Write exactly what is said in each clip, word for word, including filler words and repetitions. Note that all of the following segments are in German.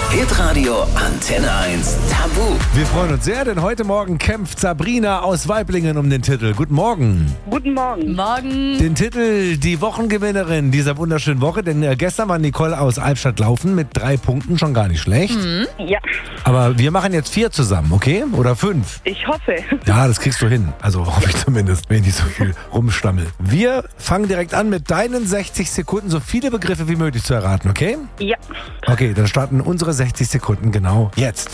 Hitradio Antenne eins Tabu. Wir freuen uns sehr, denn heute Morgen kämpft Sabrina aus Waiblingen um den Titel. Guten Morgen. Guten Morgen. Morgen. Den Titel, die Wochengewinnerin dieser wunderschönen Woche, denn äh, gestern war Nicole aus Albstadt laufen mit drei Punkten, schon gar nicht schlecht. Mhm. Ja, Aber wir machen jetzt vier zusammen, okay? Oder fünf? ich hoffe. Ja, das kriegst du hin. Also hoffe ich zumindest, wenn ich nicht so viel rumstammel. Wir fangen direkt an mit deinen sechzig Sekunden, so viele Begriffe wie möglich zu erraten, okay? Ja, Okay, dann starten unsere sechzig Sekunden genau jetzt.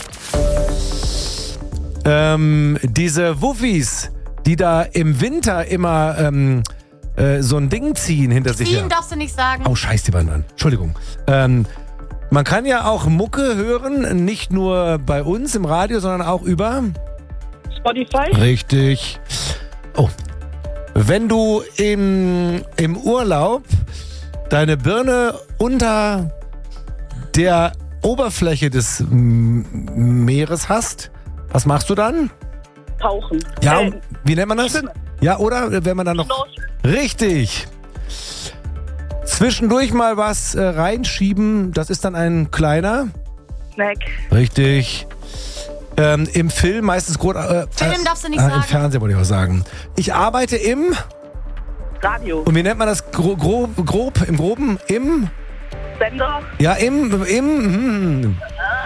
Ähm, diese Wuffis, die da im Winter immer ähm, äh, so ein Ding ziehen hinter sich her. Ziehen darfst du nicht sagen. Oh, scheiß die Bandern. Entschuldigung. Ähm, man kann ja auch Mucke hören, nicht nur bei uns im Radio, sondern auch über... Spotify. Richtig. Oh. Wenn du im, im Urlaub deine Birne unter der Oberfläche des M- Meeres hast, was machst du dann? Tauchen. Ja, Äh, und wie nennt man das? Schwimmen. Ja, oder wenn man dann noch... Schnorcheln. Richtig. Zwischendurch mal was äh, reinschieben, das ist dann ein kleiner. Snack. Richtig. Ähm, Im Film meistens groß. Äh, Film darfst du nicht äh, Im sagen. Fernsehen wollte ich auch sagen. Ich arbeite im. Radio. Und wie nennt man das gro grob, grob? Im Groben? Im. Sender. Ja, im. Im. Hm.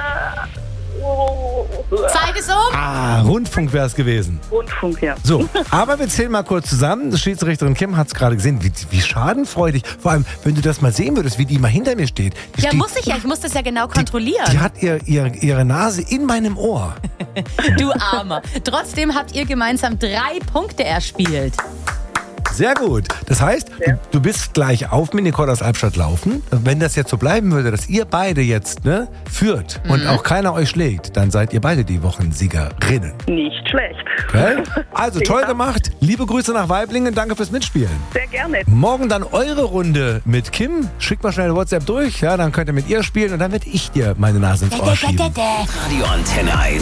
Oh, Zeit ist um. Ah, Rundfunk wäre es gewesen. Rundfunk, ja. So, aber wir zählen mal kurz zusammen. Die Schiedsrichterin Kim hat es gerade gesehen. Wie, wie schadenfreudig. Vor allem, wenn du das mal sehen würdest, wie die mal hinter mir steht. Die Ja, steht, muss ich ja. Ich muss das ja genau kontrollieren. Die hat ihr, ihr, ihre Nase in meinem Ohr. Du Armer. Trotzdem habt ihr gemeinsam drei Punkte erspielt. Sehr gut. Das heißt, Ja. du, du bist gleich auf mit Nicole aus Albstadt laufen. Wenn das jetzt so bleiben würde, dass ihr beide jetzt ne, führt und auch keiner euch schlägt, dann seid ihr beide die Wochensiegerinnen. Nicht schlecht. Okay? Also toll Ja. gemacht. Liebe Grüße nach Waiblingen. Danke fürs Mitspielen. Sehr gerne. Morgen dann eure Runde mit Kim. Schickt mal schnell WhatsApp durch. Ja, dann könnt ihr mit ihr spielen und dann werde ich dir meine Nase ins Ohr schieben. Radio Antenne eins.